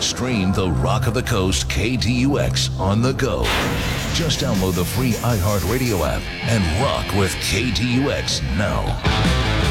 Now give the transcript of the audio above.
Stream the Rock of the Coast KTUX on the go. Just download the free iHeartRadio app and rock with KTUX now.